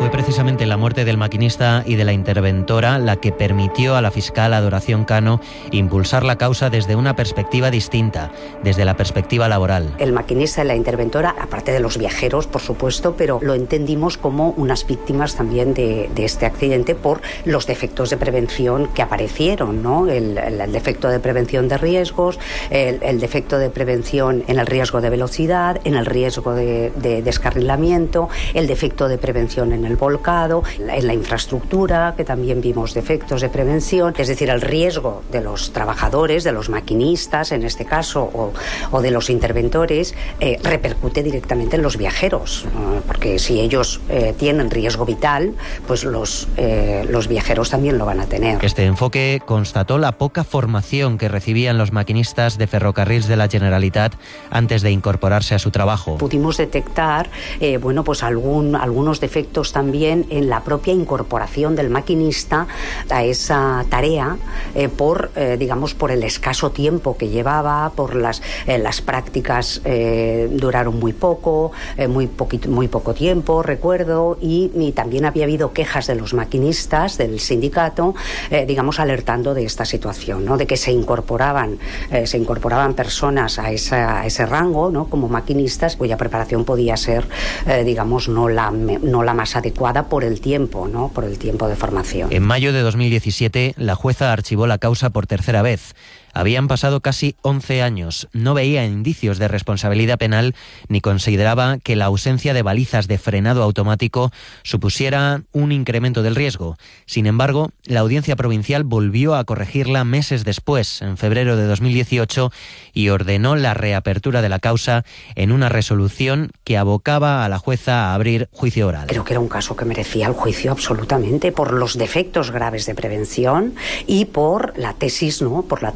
Fue precisamente la muerte del maquinista y de la interventora la que permitió a la fiscal Adoración Cano impulsar la causa desde una perspectiva distinta, desde la perspectiva laboral. El maquinista y la interventora, aparte de los viajeros, por supuesto, pero lo entendimos como unas víctimas también de este accidente por los defectos de prevención que aparecieron, ¿no? El defecto de prevención de riesgos, el defecto de prevención en el riesgo de velocidad, en el riesgo de descarrilamiento, el defecto de prevención en el volcado, en la infraestructura, que también vimos defectos de prevención, es decir, el riesgo de los trabajadores, de los maquinistas en este caso, o de los interventores, repercute directamente en los viajeros, porque si ellos tienen riesgo vital, pues los viajeros también lo van a tener. Este enfoque constató la poca formación que recibían los maquinistas de Ferrocarrils de la Generalitat antes de incorporarse a su trabajo. Pudimos detectar pues algunos defectos también en la propia incorporación del maquinista a esa tarea por el escaso tiempo que llevaba, por las prácticas duraron muy poco, muy poco tiempo, recuerdo, y también había habido quejas de los maquinistas del sindicato, alertando de esta situación, ¿no? De que se incorporaban personas a ese rango, ¿no? Como maquinistas, cuya preparación podía ser no la más adecuada por el tiempo, ¿no? Por el tiempo de formación. En mayo de 2017, la jueza archivó la causa por tercera vez. Habían pasado casi 11 años, no veía indicios de responsabilidad penal ni consideraba que la ausencia de balizas de frenado automático supusiera un incremento del riesgo. Sin embargo, la Audiencia Provincial volvió a corregirla meses después, en febrero de 2018, y ordenó la reapertura de la causa en una resolución que abocaba a la jueza a abrir juicio oral. Creo que era un caso que merecía el juicio absolutamente por los defectos graves de prevención y por la tesis, ¿no?